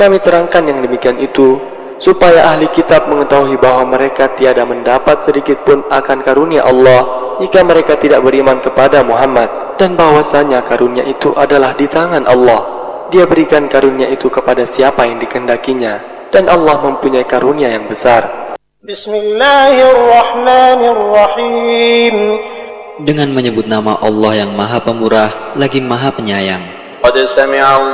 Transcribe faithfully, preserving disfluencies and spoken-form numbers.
Kami terangkan yang demikian itu supaya ahli kitab mengetahui bahwa mereka tiada mendapat sedikit pun akan karunia Allah jika mereka tidak beriman kepada Muhammad, dan bahwasanya karunia itu adalah di tangan Allah. Dia berikan karunia itu kepada siapa yang dikehendakinya, dan Allah mempunyai karunia yang besar. Bismillahirrahmanirrahim. Dengan menyebut nama Allah yang Maha Pemurah lagi Maha Penyayang. Qad sami'a